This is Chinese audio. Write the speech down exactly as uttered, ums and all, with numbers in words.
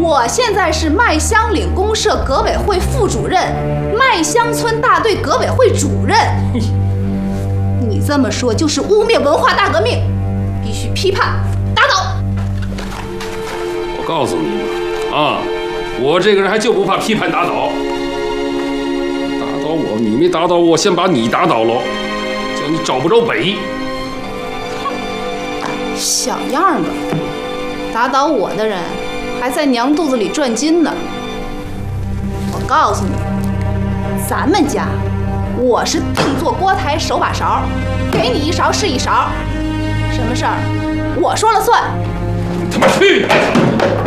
我现在是麦乡岭公社革委会副主任，麦乡村大队革委会主任。你这么说就是污蔑文化大革命，必须批判打倒。 我告诉你吧，啊，我这个人还就不怕批判打倒。打倒我，你没打倒我，先把你打倒了，叫你找不着北。 小样吧，打倒我的人还在娘肚子里转筋呢。我告诉你，咱们家我是定做锅台手把勺，给你一勺是一勺，什么事儿我说了算。 你他妈去！